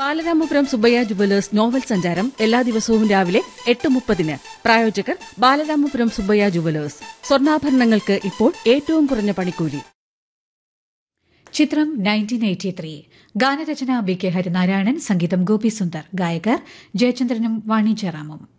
Balaramapuram Subbaiah jewellers novel സഞ്ചാരം എല്ലാ ദിവസവും രാവിലെ 8:30. പ്രായോജകർ ബാലരാമപുരം സുബ്ബയ്യ ജുവലേഴ്സ്. സ്വർണ്ണാഭരണങ്ങൾക്ക് ഇപ്പോൾ ഏറ്റവും കുറഞ്ഞ പണിക്കൂലി. ചിത്രം 1983. ഗാനരചന ബി കെ ഹരിനാരായണൻ, സംഗീതം ഗോപി സുന്ദർ, ഗായകർ ജയചന്ദ്രനും വാണി ജയറാമും.